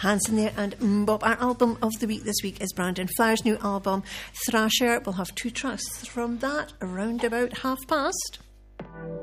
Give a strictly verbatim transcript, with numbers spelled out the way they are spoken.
Hanson there and Mbop. Our album of the week this week is Brandon Flowers' new album, Thrasher. We'll have two tracks from that around about half past.